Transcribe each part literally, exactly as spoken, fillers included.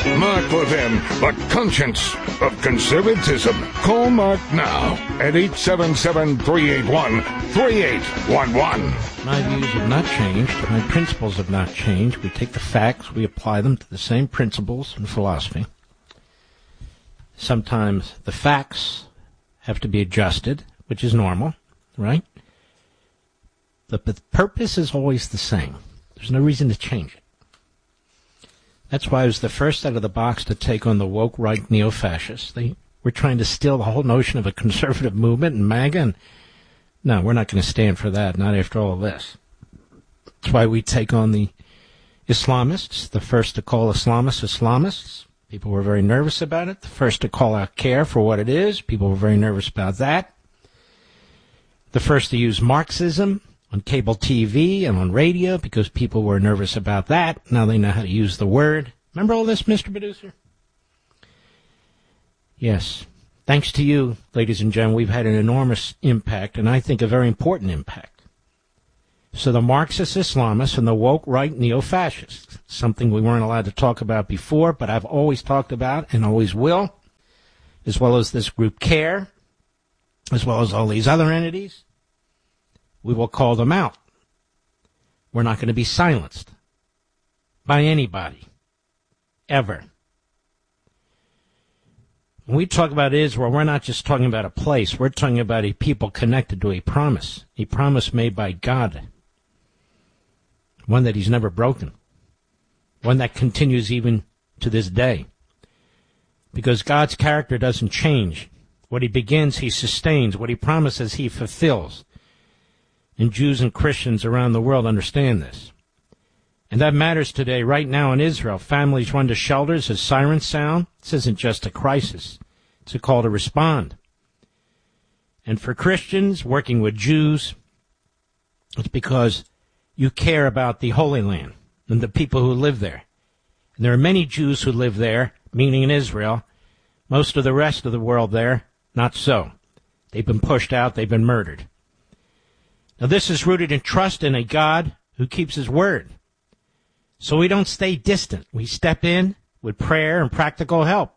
Mark Levin, the conscience of conservatism. Call Mark now at eight seven seven, three eight one, three eight one one. My views have not changed. My principles have not changed. We take the facts, we apply them to the same principles and philosophy. Sometimes the facts have to be adjusted, which is normal, right? But the purpose is always the same. There's no reason to change it. That's why I was the first out of the box to take on the woke right neo-fascists. They were trying to steal the whole notion of a conservative movement and MAGA. And no, we're not going to stand for that, not after all of this. That's why we take on the Islamists, the first to call Islamists Islamists. People were very nervous about it. The first to call out CARE for what it is. People were very nervous about that. The first to use Marxism on cable T V and on radio because people were nervous about that. Now they know how to use the word. Remember all this, Mister Producer? Yes. Thanks to you, ladies and gentlemen, we've had an enormous impact, and I think a very important impact. So the Marxist Islamists and the woke right neo-fascists, something we weren't allowed to talk about before, but I've always talked about and always will, as well as this group CARE, as well as all these other entities. We will call them out. We're not going to be silenced by anybody, ever. When we talk about Israel, we're not just talking about a place. We're talking about a people connected to a promise, a promise made by God, one that he's never broken, one that continues even to this day. Because God's character doesn't change. What he begins, he sustains. What he promises, he fulfills. And Jews and Christians around the world understand this. And that matters today, right now in Israel. Families run to shelters as sirens sound. This isn't just a crisis. It's a call to respond. And for Christians working with Jews, it's because you care about the Holy Land and the people who live there. And there are many Jews who live there, meaning in Israel. Most of the rest of the world there, not so. They've been pushed out. They've been murdered. Now, this is rooted in trust in a God who keeps his word. So we don't stay distant. We step in with prayer and practical help.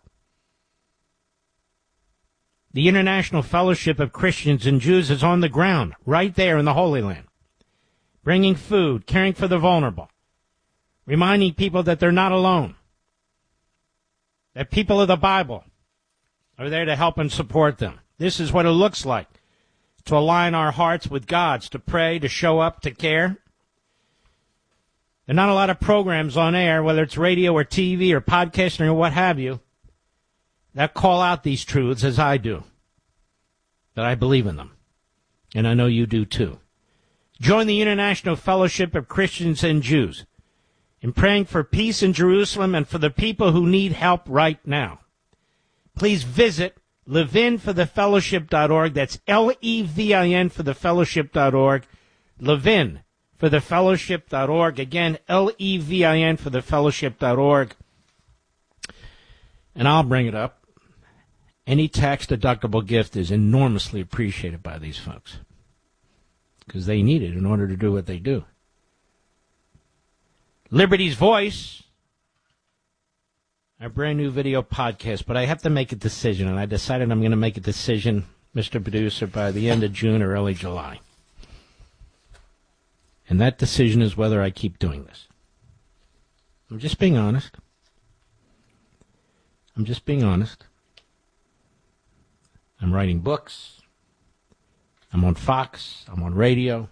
The International Fellowship of Christians and Jews is on the ground, right there in the Holy Land, bringing food, caring for the vulnerable, reminding people that they're not alone, that people of the Bible are there to help and support them. This is what it looks like, to align our hearts with God's, to pray, to show up, to care. There are not a lot of programs on air, whether it's radio or T V or podcasting or what have you, that call out these truths as I do. But I believe in them. And I know you do too. Join the International Fellowship of Christians and Jews in praying for peace in Jerusalem and for the people who need help right now. Please visit levin for the fellowship dot org. That's L E V I N for the fellowship dot org. Levin for the fellowship dot org. Again, L E V I N for the fellowship dot org. And I'll bring it up. Any tax-deductible gift is enormously appreciated by these folks because they need it in order to do what they do. Liberty's Voice, our brand new video podcast, but I have to make a decision, and I decided I'm going to make a decision, Mister Producer, by the end of June or early July. And that decision is whether I keep doing this. I'm just being honest. I'm just being honest. I'm writing books. I'm on Fox. I'm on radio.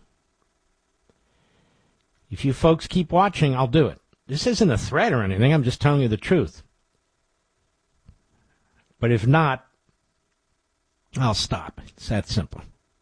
If you folks keep watching, I'll do it. This isn't a threat or anything. I'm just telling you the truth. But if not, I'll stop. It's that simple.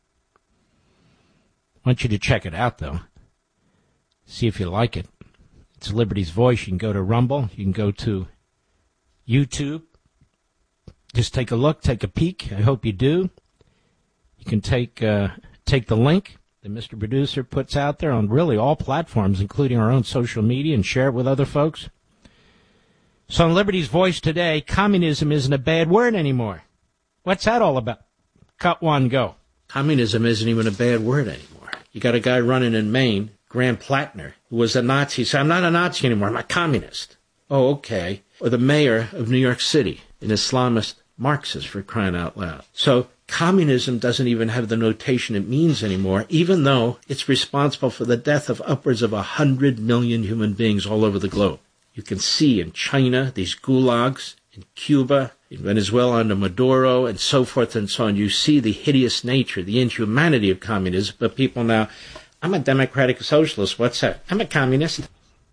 I want you to check it out, though. See if you like it. It's Liberty's Voice. You can go to Rumble. You can go to YouTube. Just take a look, take a peek. I hope you do. You can take uh, take the link that Mister Producer puts out there on really all platforms, including our own social media, and share it with other folks. So on Liberty's Voice today, communism isn't a bad word anymore. What's that all about? Cut one, go. Communism isn't even a bad word anymore. You got a guy running in Maine, Graham Plattner, who was a Nazi. He said, I'm not a Nazi anymore. I'm a communist. Oh, okay. Or the mayor of New York City, an Islamist Marxist, for crying out loud. So communism doesn't even have the notation it means anymore, even though it's responsible for the death of upwards of a hundred million human beings all over the globe. You can see in China, these gulags, in Cuba, in Venezuela under Maduro, and so forth and so on. You see the hideous nature, the inhumanity of communism, but people now, I'm a democratic socialist. What's that? I'm a communist.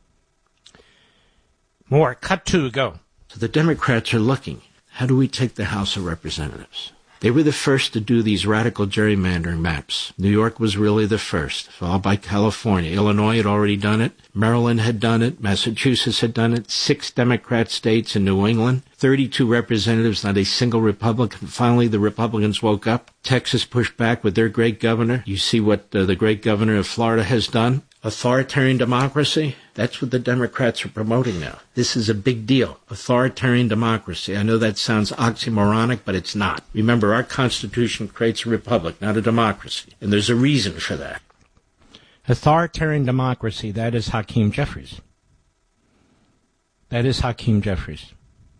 More. Cut two. Go. So the Democrats are looking. How do we take the House of Representatives? They were the first to do these radical gerrymandering maps. New York was really the first, followed by California. Illinois had already done it. Maryland had done it. Massachusetts had done it. Six Democrat states in New England. thirty-two representatives, not a single Republican. Finally, the Republicans woke up. Texas pushed back with their great governor. You see what uh, the great governor of Florida has done. Authoritarian democracy, that's what the Democrats are promoting now. This is a big deal. Authoritarian democracy. I know that sounds oxymoronic, but it's not. Remember, our Constitution creates a republic, not a democracy. And there's a reason for that. Authoritarian democracy, that is Hakeem Jeffries. That is Hakeem Jeffries.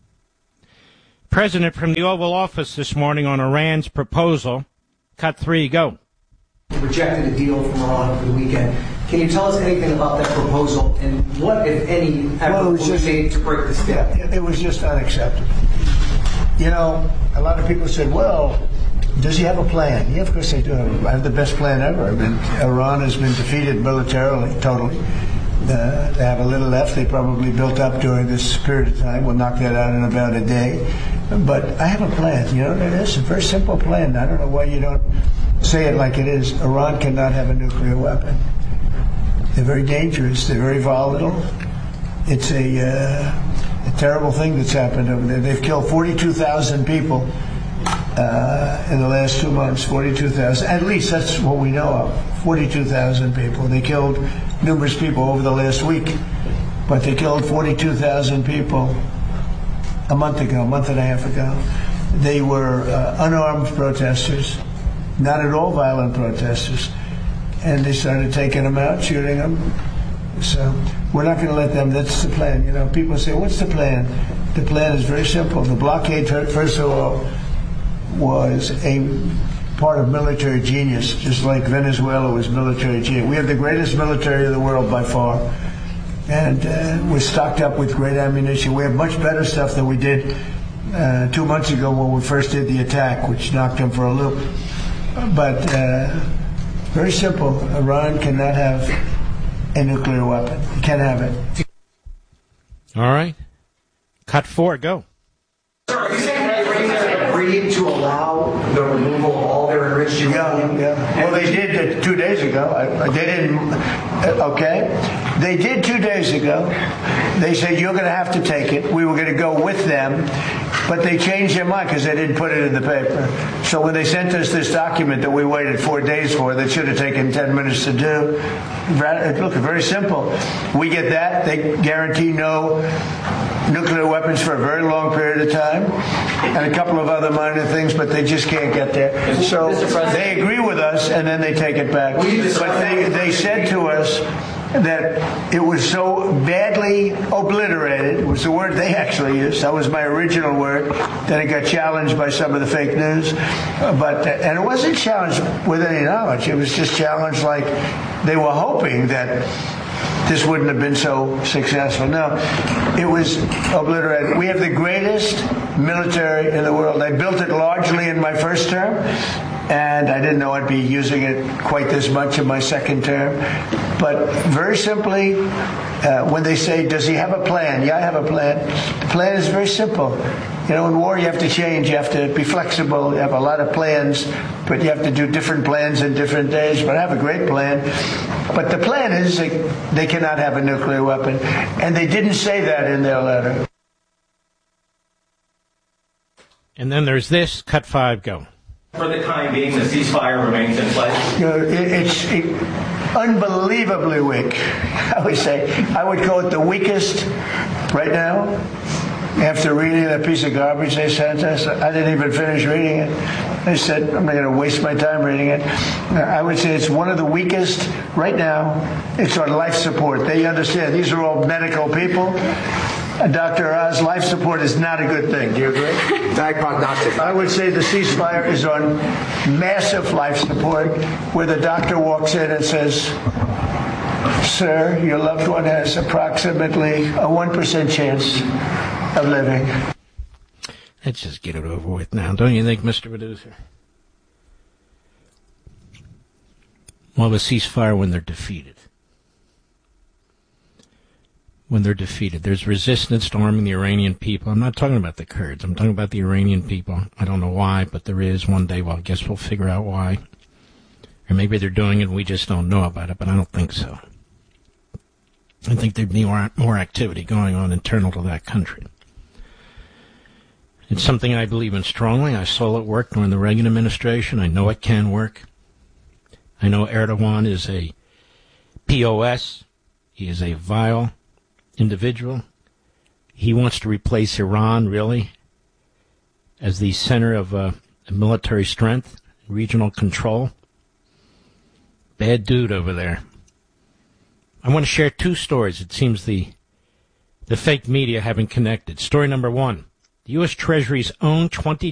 President from the Oval Office this morning on Iran's proposal. Cut three, go. Rejected a deal from Iran over the weekend. Can you tell us anything about that proposal and what, if any, effort well, was just, made to break this deal? Yeah, it was just unacceptable. You know, a lot of people said, well, does he have a plan? Yeah, of course they do. I have the best plan ever. I mean, Iran has been defeated militarily, totally. Uh, they have a little left. They probably built up during this period of time. We'll knock that out in about a day. But I have a plan. You know, it is a very simple plan. I don't know why you don't say it like it is. Iran cannot have a nuclear weapon. They're very dangerous. They're very volatile. It's a, uh, a terrible thing that's happened over there. They've killed forty-two thousand people uh, in the last two months. forty-two thousand. At least that's what we know of. forty-two thousand people. They killed numerous people over the last week. But they killed forty-two thousand people a month ago, a month and a half ago. They were uh, unarmed protesters, not at all violent protesters. And they started taking them out, shooting them. So we're not going to let them. That's the plan. You know, people say, what's the plan? The plan is very simple. The blockade, first of all, was a part of military genius, just like Venezuela was military genius. We have the greatest military in the world by far. And uh, we're stocked up with great ammunition. We have much better stuff than we did uh, two months ago when we first did the attack, which knocked them for a loop. But uh, very simple. Iran cannot have a nuclear weapon. You can't have it. All right. Cut four, go. Sir, are you saying that Iran agreed to allow the removal of all their enriched uranium? Yeah, yeah. Well, they did it two days ago. I, they didn't. Okay. They did two days ago. They said, you're going to have to take it. We were going to go with them. But they changed their mind because they didn't put it in the paper. So when they sent us this document that we waited four days for, that should have taken ten minutes to do, look, very simple. We get that. They guarantee no nuclear weapons for a very long period of time, and a couple of other minor things, but they just can't get there. So they agree with us, and then they take it back. But they, they said to us that it was so badly obliterated, was the word they actually used. That was my original word. Then it got challenged by some of the fake news. But and it wasn't challenged with any knowledge. It was just challenged like they were hoping that this wouldn't have been so successful. No, it was obliterated. We have the greatest military in the world. I built it largely in my first term, and I didn't know I'd be using it quite this much in my second term. But very simply, uh, when they say, does he have a plan? Yeah, I have a plan. The plan is very simple. You know, in war you have to change, you have to be flexible, you have a lot of plans, but you have to do different plans in different days. But I have a great plan. But the plan is they, they cannot have a nuclear weapon. And they didn't say that in their letter. And then there's this, cut five, go. For the time being, the ceasefire remains in place? You know, it, it's it, unbelievably weak, I would say. I would call it the weakest right now. After reading that piece of garbage they sent us, I didn't even finish reading it. I said, I'm not going to waste my time reading it. I would say it's one of the weakest right now. It's on life support. They understand these are all medical people. Uh, Doctor Oz, life support is not a good thing. Do you agree? Bad prognostic. I would say the ceasefire is on massive life support, where the doctor walks in and says, sir, your loved one has approximately a one percent chance of living. Let's just get it over with now, don't you think, Mister Producer? We'll have a ceasefire when they're defeated. When they're defeated. There's resistance to arming the Iranian people. I'm not talking about the Kurds. I'm talking about the Iranian people. I don't know why, but there is. One day, well, I guess we'll figure out why. Or maybe they're doing it and we just don't know about it, but I don't think so. I think there'd be more, more activity going on internal to that country. It's something I believe in strongly. I saw it work during the Reagan administration. I know it can work. I know Erdogan is a P O S. He is a vile individual. He wants to replace Iran, really, as the center of uh, military strength, regional control. Bad dude over there. I want to share two stories. It seems the the fake media haven't connected. Story number one. The U S Treasury's own twenty